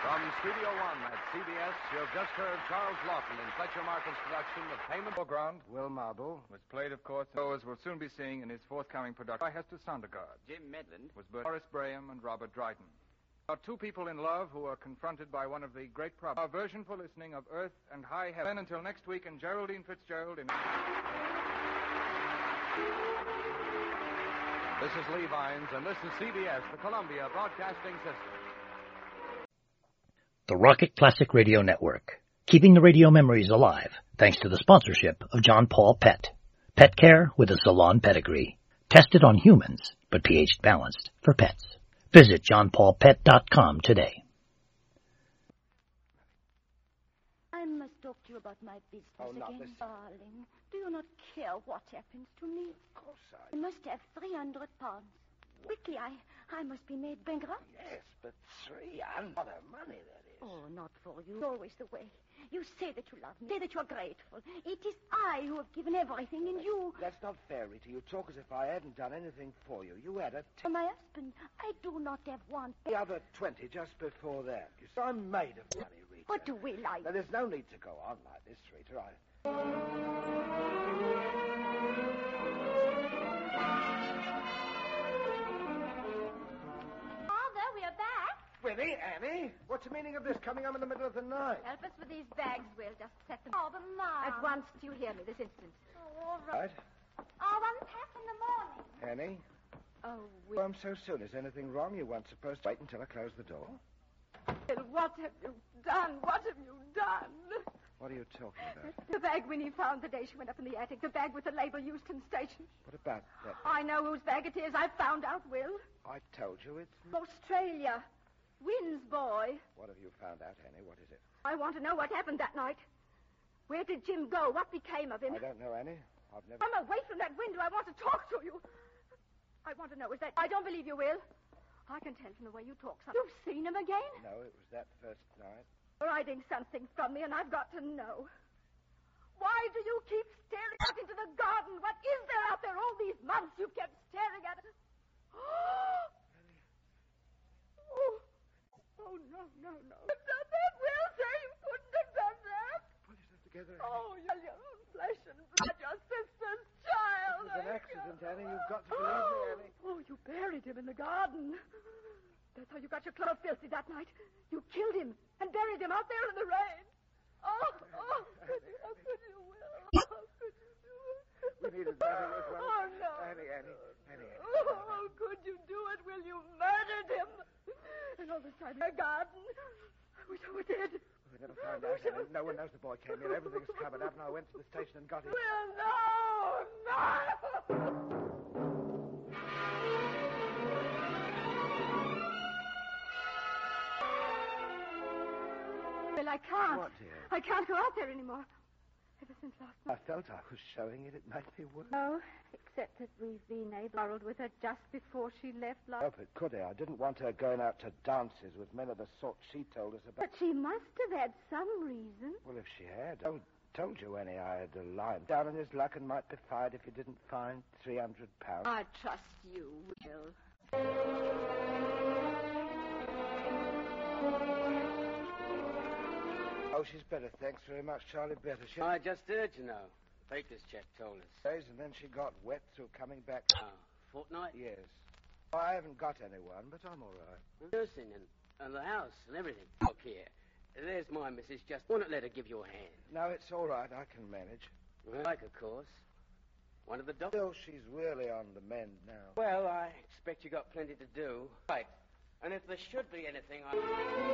From Studio One at CBS, you've just heard Charles Lawton in Fletcher Markle's production of Payment. Foreground Will Marble was played, of course, as we'll soon be seeing in his forthcoming production by Hester Sondergaard. Jim Medland Was Horace Braham and Robert Dryden. About two people in love who are confronted by one of the great problems. Our version for listening of Earth and High Heaven. Until next week, and Geraldine Fitzgerald in... This is Lee Vines, and this is CBS, the Columbia Broadcasting System. The Rocket Classic Radio Network, keeping the radio memories alive thanks to the sponsorship of John Paul Pet. Pet care with a salon pedigree. Tested on humans, but pH balanced for pets. Visit johnpaulpet.com today. I must talk to you about my business not again, this. darling. Do you not care what happens to me? Of course I must have 300 pounds. Quickly, I must be made bankrupt. Yes, but 300 what a money that is. Oh, not for you. It's always the way. You say that you love me, say that you are grateful. It is I who have given everything, and you... That's not fair, Rita. You talk as if I hadn't done anything for you. You had a For my husband, I do not have one. the other 20 just before that. You see, I'm made of money, Rita. What do we like? Now, there's no need to go on like this, Rita. Father, we are back. Winnie, Annie, what's the meaning of this coming on in the middle of the night? Help us with these bags, Will. Just set them. Oh, the Mom. At once, do you hear me this instant? Oh, all right. Right? I'll unpack in the morning. Annie, Oh, well, I'm so soon. Is anything wrong? You weren't supposed to wait until I closed the door? Will, what have you done? What have you done? What are you talking about? The bag Winnie found the day she went up in the attic. The bag with the label Euston Station. What about that? I know whose bag it is. I found out, Will. I told you it's... Australia. Wynn's boy. What have you found out, Annie? What is it? I want to know what happened that night. Where did Jim go? What became of him? I don't know, Annie. I've never... Come away from that window. I want to talk to you. I want to know, is that... I don't believe you, Will. I can tell from the way you talk. You've seen him again? No, it was that first night. You're hiding something from me, and I've got to know. Why do you keep staring out into the garden? What is there out there all these months you've kept staring at it? Oh, no. You've done that, Will. Say you couldn't have done that. Pull yourself together. Oh, you're your own flesh and blood, your sister's child. It was an accident, Annie. You've got to believe me, Annie. Oh, you buried him in the garden. That's how you got your clothes filthy that night. You killed him and buried him out there in the rain. Oh, how could you, Will? How could you do it? We needed better as well. Oh, no. Annie. Oh, how could you do it, Will? You murdered him. And all this time in the garden. I wish I were dead. We never found out, Annie. No one knows the boy came here. Everything's covered up, and I went to the station and got him. Will, no! Well, I can't. What, dear? I can't go out there anymore. Ever since last I night. felt I was showing it. It made me worse. No, except that we've been quarreled with her just before she left last. Help it, could I? I didn't want her going out to dances with men of the sort she told us about. But she must have had some reason. Well, if she had, I told you, Annie, I had a line down on his luck and might be fired if he didn't find £300. I trust you, Will. Oh, she's better. Thanks very much, Charlie. Better. She I just heard, you know. Baker's chap told us. days, and then she got wet through coming back. Oh, fortnight? Yes. I haven't got anyone, but I'm all right. Nursing and the house and everything. Look here. There's my missus. Just want to let her give you a hand. No, it's all right. I can manage. Like, of course. One of the doctors. Still, she's really on the mend now. Well, I expect you got plenty to do. Right. And if there should be anything,